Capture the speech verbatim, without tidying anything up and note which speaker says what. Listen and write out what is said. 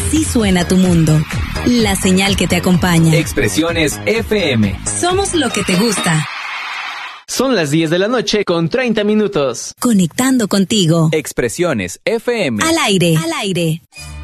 Speaker 1: Así suena tu mundo. La señal que te acompaña.
Speaker 2: Expresiones F M.
Speaker 1: Somos lo que te gusta.
Speaker 3: Son las diez de la noche con treinta minutos.
Speaker 1: Conectando contigo.
Speaker 2: Expresiones F M.
Speaker 1: Al aire. Al aire.